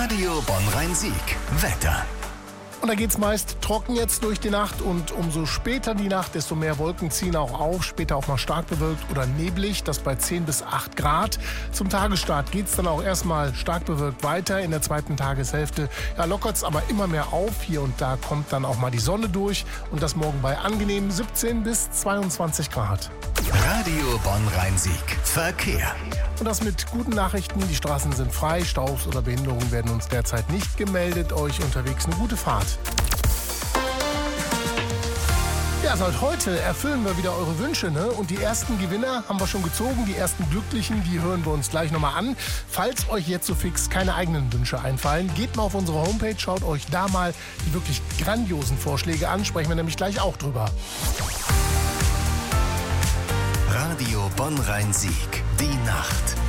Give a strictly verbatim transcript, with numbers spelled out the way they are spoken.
Radio Bonn-Rhein-Sieg. Wetter. Und da geht's meist trocken jetzt durch die Nacht und umso später die Nacht, desto mehr Wolken ziehen auch auf. Später auch mal stark bewölkt oder neblig, das bei zehn bis acht Grad. Zum Tagesstart geht's dann auch erstmal stark bewölkt weiter. In der zweiten Tageshälfte ja, lockert's aber immer mehr auf. Hier und da kommt dann auch mal die Sonne durch. Und das morgen bei angenehmen siebzehn bis zweiundzwanzig Grad. Radio Bonn-Rhein-Sieg. Verkehr. Und das mit guten Nachrichten. Die Straßen sind frei. Staus oder Behinderungen werden uns derzeit nicht gemeldet. Euch unterwegs eine gute Fahrt. Ja, seit heute erfüllen wir wieder eure Wünsche, ne? Und die ersten Gewinner haben wir schon gezogen. Die ersten Glücklichen, die hören wir uns gleich nochmal an. Falls euch jetzt so fix keine eigenen Wünsche einfallen, geht mal auf unsere Homepage, schaut euch da mal die wirklich grandiosen Vorschläge an. Sprechen wir nämlich gleich auch drüber. Radio Bonn-Rhein-Sieg. Die Nacht.